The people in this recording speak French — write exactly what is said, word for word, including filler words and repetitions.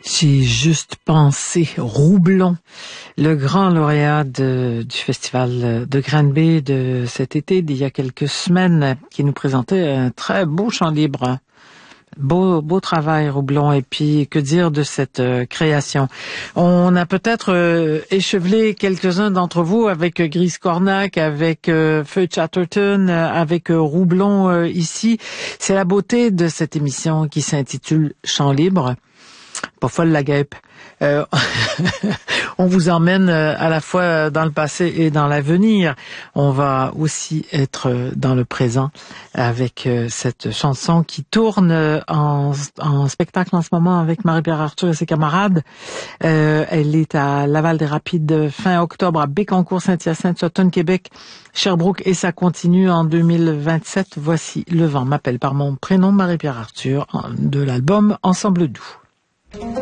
J'ai juste pensé, Roublon, le grand lauréat de, du festival de Granby de cet été, d'il y a quelques semaines, qui nous présentait un très beau chant libre. Beau, beau travail, Roublon. Et puis, que dire de cette euh, création? On a peut-être euh, échevelé quelques-uns d'entre vous avec euh, Grise Cornac, avec euh, Feu Chatterton, euh, avec euh, Roublon euh, ici. C'est la beauté de cette émission qui s'intitule Chant libre. Pas folle la guêpe. Euh, on vous emmène à la fois dans le passé et dans l'avenir. On va aussi être dans le présent avec cette chanson qui tourne en, en spectacle en ce moment avec Marie-Pierre Arthur et ses camarades. Euh, elle est à Laval-des-Rapides fin octobre, à Bécancour, Saint-Hyacinthe, Sutton, Québec, Sherbrooke, et ça continue en deux mille vingt-sept. Voici Le vent m'appelle par mon prénom, Marie-Pierre Arthur, de l'album Ensemble doux.